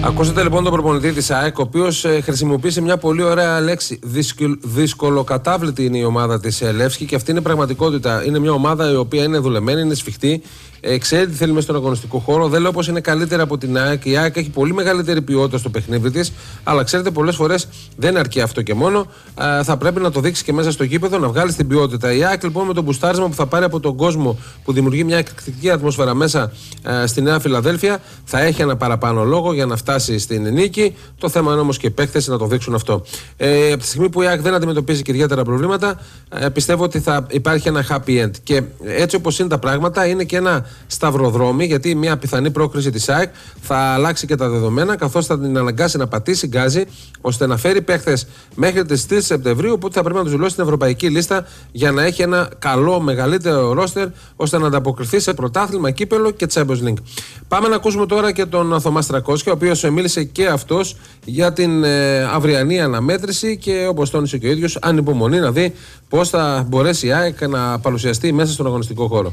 Ακούσατε λοιπόν τον προπονητή της ΑΕΚ, ο οποίος χρησιμοποίησε μια πολύ ωραία λέξη. Δυσκολοκατάβλητη είναι η ομάδα της Λεύσκη και αυτή είναι πραγματικότητα. Είναι μια ομάδα η οποία είναι δουλεμένη, είναι σφιχτή, ξέρει τι θέλει μέσα στον αγωνιστικό χώρο. Δεν λέω πως είναι καλύτερη από την ΑΕΚ. Η ΑΕΚ έχει πολύ μεγαλύτερη ποιότητα στο παιχνίδι της, αλλά ξέρετε, πολλές φορές δεν αρκεί αυτό και μόνο. Θα πρέπει να το δείξει και μέσα στο γήπεδο, να βγάλει την ποιότητα. Η ΑΕΚ λοιπόν με το μπουστάρισμα που θα πάρει από τον κόσμο, που δημιουργεί μια εκρηκτική ατμόσφαιρα μέσα στη Νέα Φιλαδέλφια, θα έχει ένα παραπάνω λόγο για να φτάσει στην νίκη. Το θέμα είναι όμως και οι παίκτες να το δείξουν αυτό. Από τη στιγμή που η ΑΕΚ δεν αντιμετωπίζει και ιδιαίτερα προβλήματα, πιστεύω ότι θα υπάρχει ένα happy end. Και έτσι όπως είναι τα πράγματα, είναι και ένα σταυροδρόμι, γιατί μια πιθανή πρόκριση της ΑΕΚ θα αλλάξει και τα δεδομένα, καθώς θα την αναγκάσει να πατήσει γκάζι, ώστε να φέρει παίκτες μέχρι τις 3 Σεπτεμβρίου, οπότε θα πρέπει να τους δηλώσει στην ευρωπαϊκή λίστα για να έχει ένα καλό, μεγαλύτερο ρόστερ, ώστε να ανταποκριθεί σε πρωτάθλημα, κύπελο και Champions League. Πάμε να ακούσουμε τώρα και τον Θωμά Στρακόσια, ο οποίος μίλησε και αυτός για την αυριανή αναμέτρηση και, όπως τόνισε και ο ίδιος, ανυπομονεί να δει πώς θα μπορέσει η ΑΕΚ να παρουσιαστεί μέσα στον αγωνιστικό χώρο.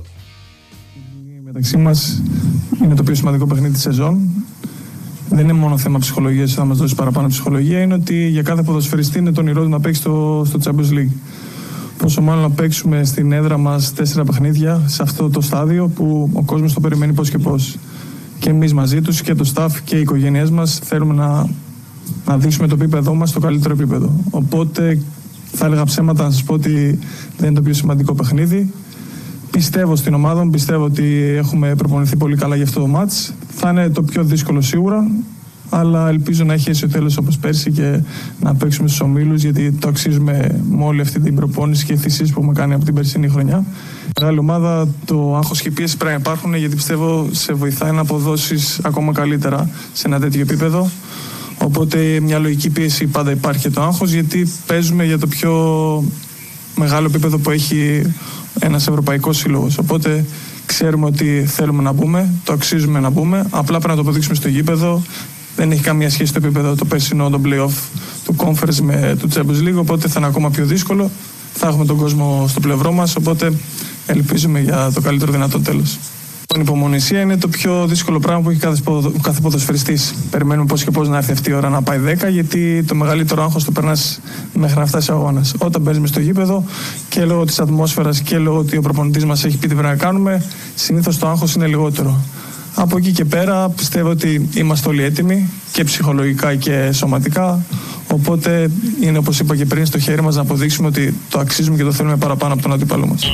Μεταξύ μας είναι το πιο σημαντικό παιχνίδι της σεζόν. Δεν είναι μόνο θέμα ψυχολογίας, θα μας δώσει παραπάνω ψυχολογία. Είναι ότι για κάθε ποδοσφαιριστή είναι το όνειρό του να παίξει στο Champions League. Πόσο μάλλον να παίξουμε στην έδρα μας 4 παιχνίδια σε αυτό το στάδιο που ο κόσμος το περιμένει πώς και πώς. Και εμείς μαζί τους και το staff και οι οικογένειές μας θέλουμε να δείξουμε το επίπεδό μας στο καλύτερο επίπεδο. Οπότε θα έλεγα ψέματα να σας πω ότι δεν είναι το πιο σημαντικό παιχνίδι. Πιστεύω στην ομάδα μου, πιστεύω ότι έχουμε προπονηθεί πολύ καλά για αυτό το μάτς. Θα είναι το πιο δύσκολο σίγουρα, αλλά ελπίζω να έχει έσει ο τέλος όπως πέρσι και να παίξουμε στους ομίλους, γιατί το αξίζουμε με όλη αυτή την προπόνηση και θυσίες που έχουμε κάνει από την περσινή χρονιά. Μεγάλη ομάδα, το άγχος και η πίεση πρέπει να υπάρχουν, γιατί πιστεύω σε βοηθάει να αποδώσεις ακόμα καλύτερα σε ένα τέτοιο επίπεδο. Οπότε μια λογική πίεση πάντα υπάρχει και το άγχος, γιατί παίζουμε για το πιο μεγάλο επίπεδο που έχει ένας ευρωπαϊκός σύλλογος. Οπότε ξέρουμε ότι θέλουμε να μπούμε, το αξίζουμε να μπούμε. Απλά πρέπει να το αποδείξουμε στο γήπεδο. Δεν έχει καμία σχέση το επίπεδο το περσινό, το play-off του Conference με του Champions League. Οπότε θα είναι ακόμα πιο δύσκολο. Θα έχουμε τον κόσμο στο πλευρό μας. Οπότε ελπίζουμε για το καλύτερο δυνατό τέλος. Η υπομονησία είναι το πιο δύσκολο πράγμα που έχει κάθε ποδοσφαιριστής. Περιμένουμε πώς και πώς να έρθει αυτή η ώρα να πάει 10, γιατί το μεγαλύτερο άγχος το περνάς μέχρι να φτάσει ο αγώνας. Όταν παίζουμε στο γήπεδο, και λόγω της ατμόσφαιρας και λόγω ότι ο προπονητής μας έχει πει τι πρέπει να κάνουμε, συνήθως το άγχος είναι λιγότερο. Από εκεί και πέρα πιστεύω ότι είμαστε όλοι έτοιμοι και ψυχολογικά και σωματικά. Οπότε είναι, όπως είπα και πριν, στο χέρι μας να αποδείξουμε ότι το αξίζουμε και το θέλουμε παραπάνω από τον αντίπαλό μας.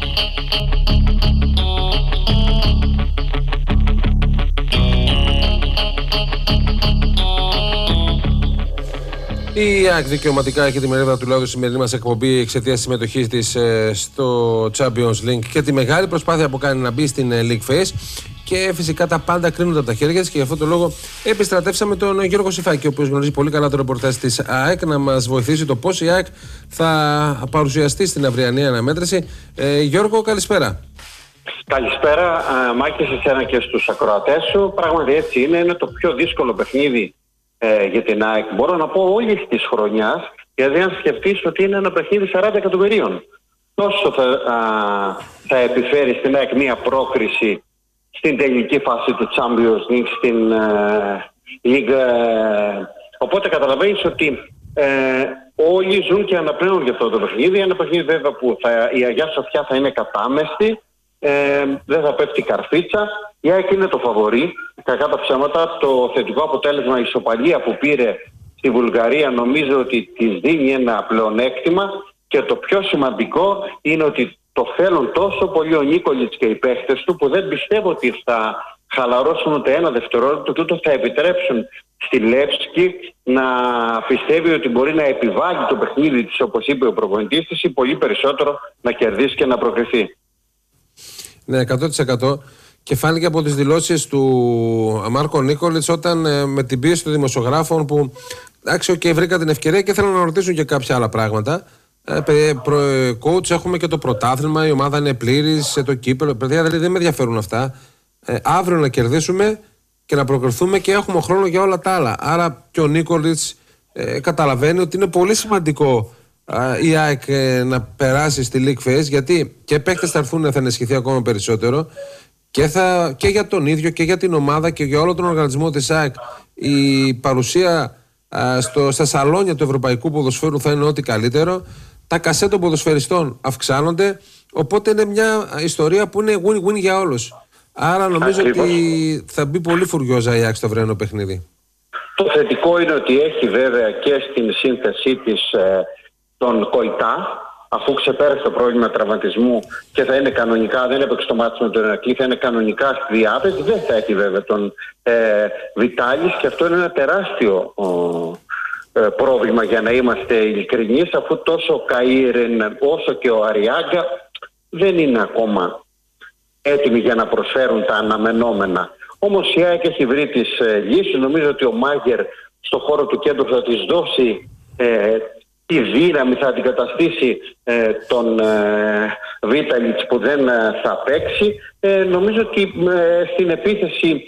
Η ΑΕΚ δικαιωματικά έχει τη μερίδα του λαού στη σημερινή μας εκπομπή εξαιτίας της συμμετοχής της στο Champions League και τη μεγάλη προσπάθεια που κάνει να μπει στην League Phase. Και φυσικά τα πάντα κρίνονται από τα χέρια της και γι' αυτό το λόγο επιστρατεύσαμε τον Γιώργο Σιφάκη, ο οποίος γνωρίζει πολύ καλά το ρεπορτάζ της ΑΕΚ, να μας βοηθήσει το πώς η ΑΕΚ θα παρουσιαστεί στην αυριανή αναμέτρηση. Γιώργο, καλησπέρα. Καλησπέρα, Μάκη, σε εσένα και στους ακροατές σου. Πράγματι έτσι είναι το πιο δύσκολο παιχνίδι για την ΑΕΚ. Μπορώ να πω όλης της χρονιάς, γιατί αν σκεφτείς ότι είναι ένα παιχνίδι 40 εκατομμυρίων, τόσο θα επιφέρει στην ΑΕΚ μια πρόκριση στην τελική φάση του Champions League, στην League. Οπότε καταλαβαίνεις ότι όλοι ζουν και αναπνέουν για αυτό το παιχνίδι. Ένα παιχνίδι βέβαια που η Αγιά Σοφιά θα είναι κατάμεστη, δεν θα πέφτει καρφίτσα. Η ΑΕΚ είναι το φαβορί. Κακά τα ψέματα, το θετικό αποτέλεσμα, η ισοπαλία που πήρε στη Βουλγαρία, νομίζω ότι της δίνει ένα πλεονέκτημα, και το πιο σημαντικό είναι ότι το θέλουν τόσο πολύ ο Νίκολιτς και οι παίχτες του, που δεν πιστεύω ότι θα χαλαρώσουν ούτε ένα δευτερόλεπτο, και ούτε θα επιτρέψουν στη Λεύσκη να πιστεύει ότι μπορεί να επιβάλλει το παιχνίδι της, όπως είπε ο προπονητής της, ή πολύ περισσότερο να κερδίσει και να προκριθεί. Ναι, 100%. Και φάνηκε από τις δηλώσεις του Μάρκο Νίκολιτς, όταν με την πίεση των δημοσιογράφων που βρήκα την ευκαιρία και ήθελαν να ρωτήσουν και κάποια άλλα πράγματα. Coach, έχουμε και το πρωτάθλημα, η ομάδα είναι πλήρης, το κύπελο. Παιδιά, δηλαδή δεν με ενδιαφέρουν αυτά. Αύριο να κερδίσουμε και να προκριθούμε και έχουμε χρόνο για όλα τα άλλα. Άρα και ο Νίκολιτς καταλαβαίνει ότι είναι πολύ σημαντικό η ΑΕΚ να περάσει στη League Phase, γιατί και παίκτες θα έρθουν, θα ενισχυθεί ακόμα περισσότερο, και για τον ίδιο και για την ομάδα και για όλο τον οργανισμό της ΑΕΚ η παρουσία στα σαλόνια του ευρωπαϊκού ποδοσφαίρου θα είναι ό,τι καλύτερο. Τα κασέ των ποδοσφαιριστών αυξάνονται, οπότε είναι μια ιστορία που είναι win-win για όλους. Άρα νομίζω ότι θα μπει πολύ φουριόζα η ΑΕΚ στο αυριανό παιχνίδι. Το θετικό είναι ότι έχει βέβαια και στην σύνθεσή της τον Κοϊτά, αφού ξεπέρασε το πρόβλημα τραυματισμού και θα είναι κανονικά, δεν έπαιξε το μάτι με τον Ηρακλή, θα είναι κανονικά στη διάθεση. Δεν θα έχει βέβαια τον Βιτάλης, και αυτό είναι ένα τεράστιο πρόβλημα, για να είμαστε ειλικρινείς, αφού τόσο ο Καΐρεν όσο και ο Αριάγκα δεν είναι ακόμα έτοιμοι για να προσφέρουν τα αναμενόμενα. Όμως η ΑΕΚ έχει βρει τις λύσεις. Νομίζω ότι ο Μάγερ στο χώρο του κέντρου θα της δώσει τη δύναμη, θα αντικαταστήσει τον Βίταλιτς που δεν θα παίξει. Νομίζω ότι στην επίθεση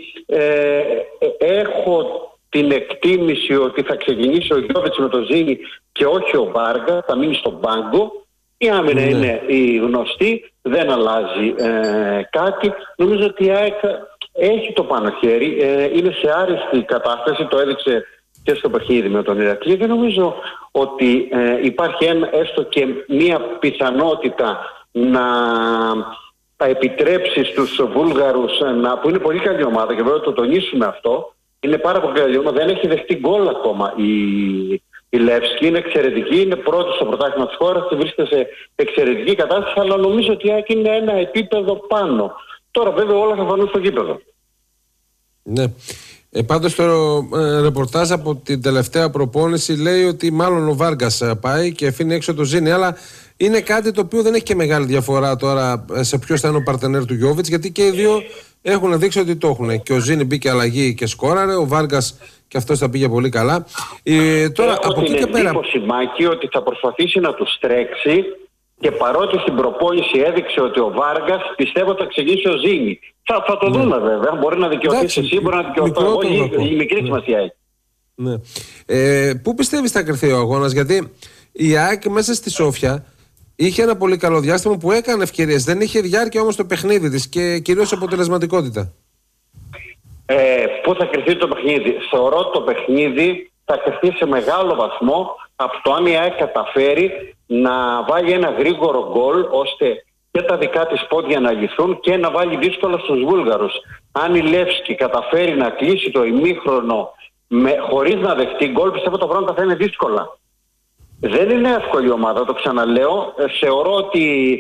έχω την εκτίμηση ότι θα ξεκινήσει ο Γιώβιτς με το Ζήνη και όχι ο Βάργα, θα μείνει στον πάγκο. Η άμυνα είναι η γνωστή, δεν αλλάζει κάτι. Νομίζω ότι η ΑΕΚ έχει το πάνω χέρι, είναι σε άριστη κατάσταση, το έδειξε και στο παιχνίδι με τον Ηρακλή. Δεν νομίζω ότι υπάρχει έστω και μία πιθανότητα να επιτρέψει στους Βούλγαρους, που είναι πολύ καλή ομάδα και βέβαια το τονίσουμε αυτό, είναι πάρα πολύ καλή ομάδα, δεν έχει δεχτεί γκολ ακόμα η Λεύσκη, είναι εξαιρετική, είναι πρώτη στο πρωτάθλημα της χώρας και βρίσκεται σε εξαιρετική κατάσταση, αλλά νομίζω ότι είναι ένα επίπεδο πάνω. Τώρα βέβαια όλα θα φανούν στο γήπεδο. Ναι. Πάντως το ρεπορτάζ από την τελευταία προπόνηση λέει ότι μάλλον ο Βάργκας πάει και αφήνει έξω το Ζήνη, αλλά είναι κάτι το οποίο δεν έχει και μεγάλη διαφορά τώρα σε ποιος θα είναι ο παρτενέρ του Γιώβιτς, γιατί και οι δύο έχουν δείξει ότι το έχουν. Και ο Ζήνη μπήκε αλλαγή και σκόραρε, ο Βάργκας και αυτός θα πήγε πολύ καλά. Τώρα έχω από εκεί και πέρα, Μάκη, ότι θα προσπαθήσει να του τρέξει, και παρότι στην προπόνηση έδειξε ότι ο Βάργκας, πιστεύω θα ξεκινήσει ο Ζήνη. Θα το δούμε βέβαια. Μπορεί να δικαιωθείς εσύ, μπορεί να δικαιωθώ εγώ. Η μικρή σημασία έχει. Ναι. Πού πιστεύεις θα κρυθεί ο αγώνας, γιατί η ΑΕΚ μέσα στη Σόφια είχε ένα πολύ καλό διάστημα που έκανε ευκαιρίες. Δεν είχε διάρκεια όμως το παιχνίδι της και κυρίως αποτελεσματικότητα. Πού θα κρυθεί το παιχνίδι? Θεωρώ το παιχνίδι θα κρυθεί σε μεγάλο βαθμό από το αν η ΑΕΚ καταφέρει να βάλει ένα γρήγορο γκολ, ώστε και τα δικά της πόδια να λυθούν και να βάλει δύσκολα στους Βούλγαρους. Αν η Λεύσκη καταφέρει να κλείσει το ημίχρονο χωρίς να δεχτεί γκολ, πιστεύω τα πράγματα θα είναι δύσκολα. Δεν είναι εύκολη ομάδα, το ξαναλέω. Θεωρώ ότι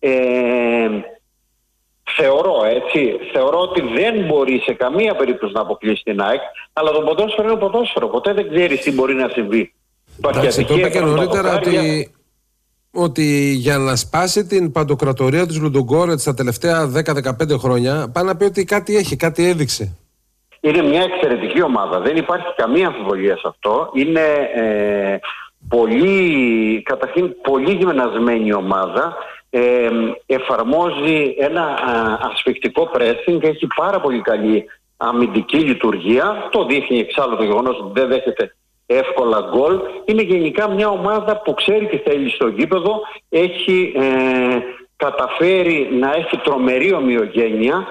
θεωρώ ότι δεν μπορεί σε καμία περίπτωση να αποκλείσει την ΑΕΚ, αλλά το ποδόσφαιρο είναι ποδόσφαιρο. Ποτέ δεν ξέρεις τι μπορεί να συμβεί. Εντάξει, το είπα και νωρίτερα ότι για να σπάσει την παντοκρατορία του Λουντογκόρετς τα τελευταία 10-15 χρόνια, πάει να πει ότι κάτι έχει, κάτι έδειξε. Είναι μια εξαιρετική ομάδα, δεν υπάρχει καμία αμφιβολία σε αυτό. Είναι καταρχήν πολύ γυμνασμένη ομάδα. Εφαρμόζει ένα ασφυκτικό pressing, έχει πάρα πολύ καλή αμυντική λειτουργία. Το δείχνει εξάλλου το γεγονός ότι δεν δέχεται εύκολα γκολ. Είναι γενικά μια ομάδα που ξέρει τι θέλει στο γήπεδο. Έχει καταφέρει να έχει τρομερή ομοιογένεια.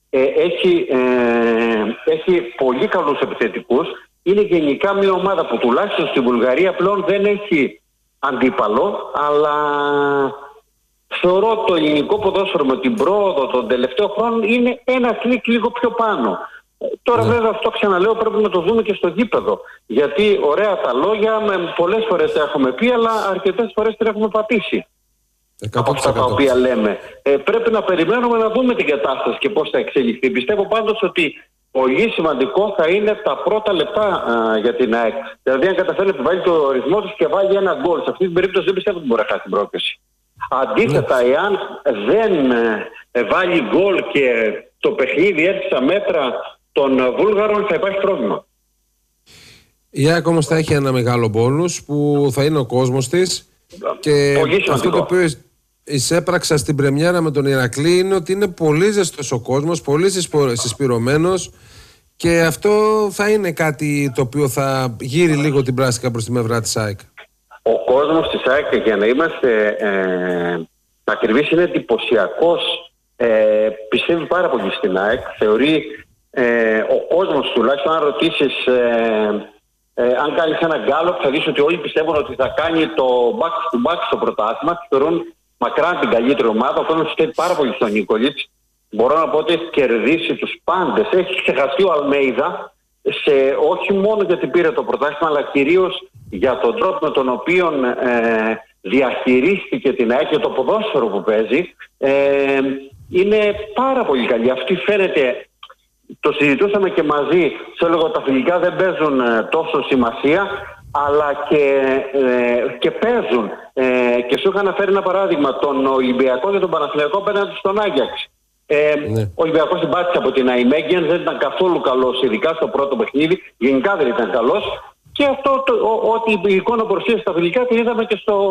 Έχει πολύ καλούς επιθετικούς. Είναι γενικά μια ομάδα που τουλάχιστον στη Βουλγαρία πλέον δεν έχει αντίπαλο, αλλά θεωρώ το ελληνικό ποδόσφαιρο με την πρόοδο των τελευταίων χρόνων είναι ένα κλικ λίγο πιο πάνω. Τώρα βέβαια αυτό ξαναλέω πρέπει να το δούμε και στο γήπεδο. Γιατί ωραία τα λόγια, πολλές φορές τα έχουμε πει, αλλά αρκετές φορές την έχουμε πατήσει. 100%. Από αυτά τα οποία λέμε. Πρέπει να περιμένουμε να δούμε την κατάσταση και πώς θα εξελιχθεί. Πιστεύω πάντως ότι πολύ σημαντικό θα είναι τα πρώτα λεπτά για την ΑΕΚ. Δηλαδή αν καταφέρει να επιβάλλει το ρυθμό τους και βάλει ένα γκολ. Σε αυτή την περίπτωση δεν πιστεύω ότι μπορεί να χάσει την πρόκληση. Αντίθετα, εάν δεν βάλει γκολ και το παιχνίδι έρθει στα μέτρα των Βούλγαρων, θα υπάρχει πρόβλημα. Η ΑΕΚ όμως θα έχει ένα μεγάλο μπόνους που θα είναι ο κόσμος της. Και αυτό το οποίο εισέπραξα στην πρεμιέρα με τον Ηρακλή είναι ότι είναι πολύ ζεστός ο κόσμος, πολύ συσπυρωμένος, και αυτό θα είναι κάτι το οποίο θα γύρει λίγο την πράσικα προς τη μευρά της ΑΕΚ. Ο κόσμος της ΑΕΚ, για να είμαστε ακριβείς, είναι εντυπωσιακός πιστεύει πάρα πολύ στην ΑΕΚ. Θεωρεί ο κόσμος τουλάχιστον, αν ρωτήσεις, αν κάνεις ένα γκάλωπ, θα δεις ότι όλοι πιστεύουν ότι θα κάνει το back to back στο πρωτάθλημα. Θεωρούν μακράν την καλύτερη ομάδα. Ο κόσμος πιστεύει πάρα πολύ στον Νίκολιτς. Μπορώ να πω ότι έχει κερδίσει τους πάντες. Έχει ξεχαστεί ο Αλμέιδα, όχι μόνο γιατί πήρε το πρωτάθλημα, αλλά κυρίως για τον τρόπο με τον οποίο διαχειρίστηκε την ΑΕΚ και το ποδόσφαιρο που παίζει. Είναι πάρα πολύ καλή. Αυτή φαίνεται, το συζητούσαμε και μαζί, σε έλεγα ότι τα φιλικά δεν παίζουν τόσο σημασία, αλλά και παίζουν. Και σου είχα αναφέρει ένα παράδειγμα, τον Ολυμπιακό και τον Παναθηναϊκό απέναντι στον Άγιαξ. Ο Ολυμπιακός συμπάτησε από την Αϊμέγγεν, δεν ήταν καθόλου καλός, ειδικά στο πρώτο παιχνίδι, γενικά δεν ήταν καλός. Και αυτό ότι η εικόνα παρουσίασε στα φιλικά την είδαμε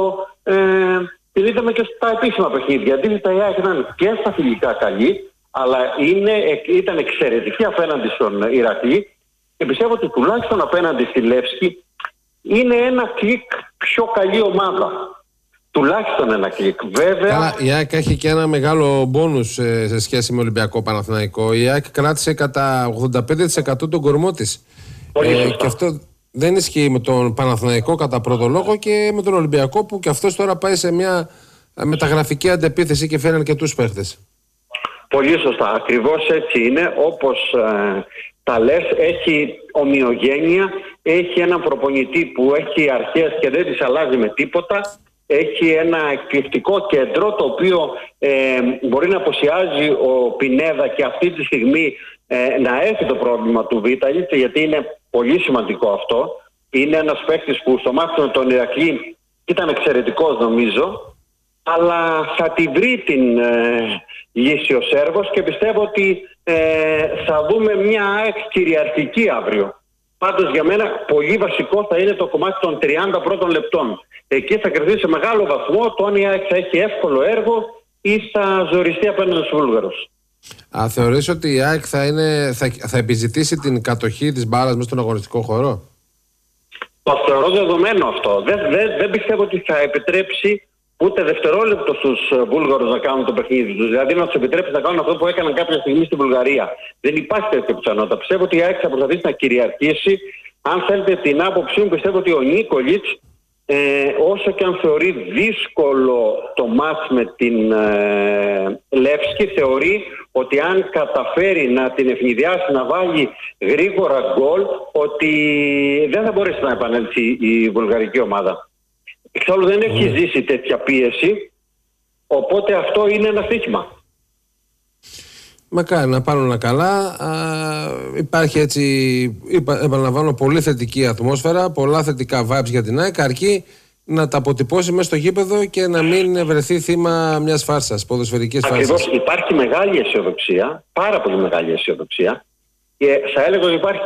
και στα επίσημα παιχνίδια. Αντίθετα, η ΑΕΚ ήταν και στα φιλικά καλή, αλλά ήταν εξαιρετική απέναντι στον Ηρακλή και πιστεύω ότι τουλάχιστον απέναντι στη Λεύσκη είναι ένα κλικ πιο καλή ομάδα. Τουλάχιστον ένα κλικ. Βέβαια. Καλά, η ΑΕΚ έχει και ένα μεγάλο μπόνους σε σχέση με Ολυμπιακό Παναθηναϊκό. Η ΑΕΚ κράτησε κατά 85% τον κορμό της. Και αυτό δεν ισχύει με τον Παναθηναϊκό κατά πρώτο λόγο και με τον Ολυμπιακό, που και αυτός τώρα πάει σε μια μεταγραφική αντεπίθεση και φέρνει αρκετούς παίχτες. Πολύ σωστά. Ακριβώς έτσι είναι. Όπως τα λες, έχει ομοιογένεια. Έχει έναν προπονητή που έχει αρχές και δεν τις αλλάζει με τίποτα. Έχει ένα εκπληκτικό κέντρο, το οποίο μπορεί να αποσιάζει ο Πινέδα και αυτή τη στιγμή να έχει το πρόβλημα του Βίταλιτς, γιατί είναι πολύ σημαντικό αυτό. Είναι ένας παίκτης που στο μάτι με τον Ηρακλή ήταν εξαιρετικός νομίζω, αλλά θα τη βρει την λύση ο Σέρβος και πιστεύω ότι θα δούμε μια ΑΕΚ κυριαρχική αύριο. Πάντως για μένα πολύ βασικό θα είναι το κομμάτι των 30 πρώτων λεπτών. Εκεί θα κερδίσει σε μεγάλο βαθμό το αν η ΑΕΚ θα έχει εύκολο έργο ή θα ζοριστεί απέναντι στους Βούλγαρους. Θεωρείς ότι η ΑΕΚ θα επιζητήσει την κατοχή της μπάλας μέσα στον αγωνιστικό χώρο? Το θεωρώ δεδομένο αυτό. Δεν πιστεύω ότι θα επιτρέψει ούτε δευτερόλεπτο στους Βούλγαρους να κάνουν το παιχνίδι τους. Δηλαδή να τους επιτρέψει να κάνουν αυτό που έκαναν κάποια στιγμή στη Βουλγαρία. Δεν υπάρχει τέτοια πιθανότητα. Πιστεύω ότι η ΑΕΚ θα προσπαθήσει να κυριαρχήσει. Αν θέλετε την άποψή μου, πιστεύω ότι ο Νίκολιτς, όσο και αν θεωρεί δύσκολο το μάτς με την Λεύσκη, θεωρεί ότι αν καταφέρει να την ευνηδιάσει, να βάλει γρήγορα γκολ, ότι δεν θα μπορέσει να επανέλθει η βουλγαρική ομάδα. Εξάλλου δεν έχει ζήσει τέτοια πίεση, οπότε αυτό είναι ένα στοίχημα. Μακάρι να πάρουν όλα καλά. Υπάρχει έτσι, επαναλαμβάνω, πολύ θετική ατμόσφαιρα, πολλά θετικά vibes για την ΑΕΚ, αρκεί να τα αποτυπώσει μέσα στο γήπεδο και να μην βρεθεί θύμα μιας φάρσας, ποδοσφαιρικής φάρσας. Ακριβώς, υπάρχει μεγάλη αισιοδοξία, πάρα πολύ μεγάλη αισιοδοξία. Και θα έλεγα ότι υπάρχει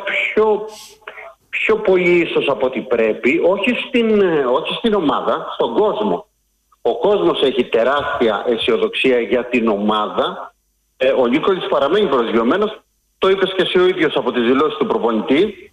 πιο πολύ ίσως από ό,τι πρέπει, όχι στην ομάδα, στον κόσμο. Ο κόσμος έχει τεράστια αισιοδοξία για την ομάδα. Ο Νίκολιτς παραμένει προσγειωμένος, το είπες και εσύ ο ίδιος από τις δηλώσεις του προπονητή.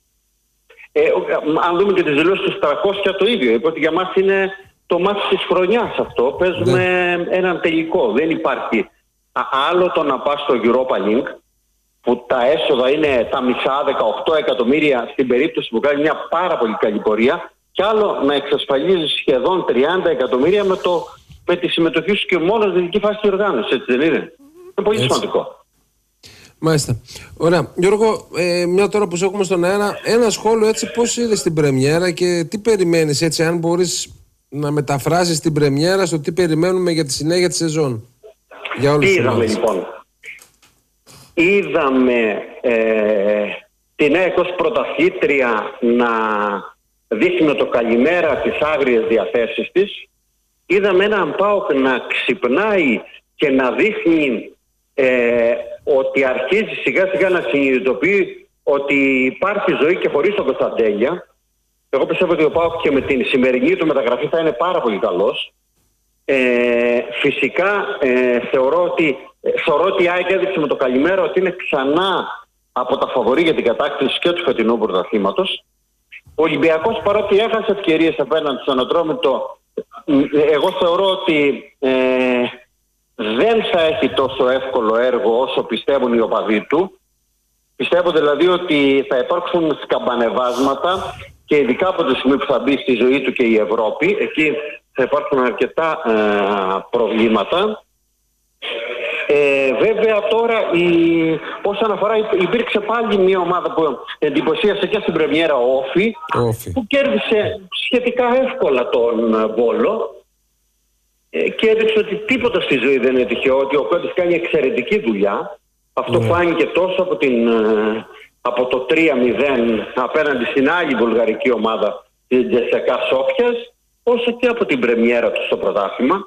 Αν δούμε και τις δηλώσεις του Στρακόσια, το ίδιο. Είπε ότι για μας είναι το μάτς της χρονιάς αυτό. Παίζουμε έναν τελικό. Δεν υπάρχει άλλο το να πας στο Europa League, που τα έσοδα είναι τα μισά, 18 εκατομμύρια στην περίπτωση που κάνει μια πάρα πολύ καλή πορεία, και άλλο να εξασφαλίζει σχεδόν 30 εκατομμύρια με τη συμμετοχή σου και μόνο στη δική φάση της οργάνωσης, έτσι δεν είναι? Είναι πολύ σημαντικό. Μάλιστα. Ωραία. Γιώργο, μια τώρα που σε έχουμε στον αέρα, ένα σχόλιο έτσι, πώς είδες την πρεμιέρα και τι περιμένεις, έτσι, αν μπορείς να μεταφράσεις την πρεμιέρα στο τι περιμένουμε για τη συνέχεια της σεζόν? Για όλες τις ομάδες. Λοιπόν. Είδαμε την ΑΕΚ ως πρωταθλήτρια να δείχνει το καλημέρα τις άγριες διαθέσεις της. Είδαμε έναν ΠΑΟΚ να ξυπνάει και να δείχνει ότι αρχίζει σιγά σιγά να συνειδητοποιεί ότι υπάρχει ζωή και χωρίς τον Κωνσταντέλια. Εγώ πιστεύω ότι ο ΠΑΟΚ και με την σημερινή του μεταγραφή θα είναι πάρα πολύ καλός. Φυσικά θεωρώ ότι η ΑΕΚ έδειξε με το καλημέρα ότι είναι ξανά από τα φαβορί για την κατάκτηση και του φετινού πρωταθλήματος. Ο Ολυμπιακός, παρότι έχασε ευκαιρίες απέναντι στον Ατρόμητο, εγώ θεωρώ ότι δεν θα έχει τόσο εύκολο έργο όσο πιστεύουν οι οπαδοί του. Πιστεύω δηλαδή ότι θα υπάρξουν σκαμπανεβάσματα και ειδικά από τη στιγμή που θα μπει στη ζωή του και η Ευρώπη, εκεί θα υπάρχουν αρκετά προβλήματα. Βέβαια τώρα όσον αφορά, υπήρξε πάλι μια ομάδα που εντυπωσίασε και στην πρεμιέρα, Όφη, που κέρδισε σχετικά εύκολα τον Βόλο και έδειξε ότι τίποτα στη ζωή δεν είναι τυχαίο, ότι ο Κόντης κάνει εξαιρετική δουλειά. Αυτό φάνηκε τόσο από το 3-0 απέναντι στην άλλη βουλγαρική ομάδα, την Τζεσεκά Σόφιας, όσο και από την πρεμιέρα του στο πρωτάθλημα.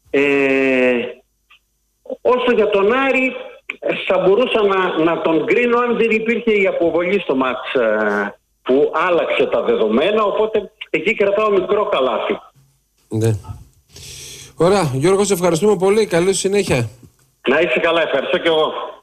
Όσο για τον Άρη, θα μπορούσα να τον κρίνω αν δεν υπήρχε η αποβολή στο μάτς που άλλαξε τα δεδομένα, οπότε εκεί κρατάω μικρό καλάθι. Ναι. Ωραία, Γιώργο, σε ευχαριστούμε πολύ. Καλή συνέχεια. Να είσαι καλά, ευχαριστώ και εγώ.